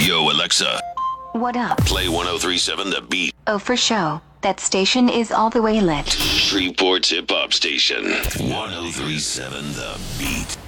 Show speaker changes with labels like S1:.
S1: Yo, Alexa,
S2: What up?
S1: play 1037 The Beat.
S2: Oh, for show. That station is all the way lit.
S1: Shreveport's hip hop station. 1037 The Beat.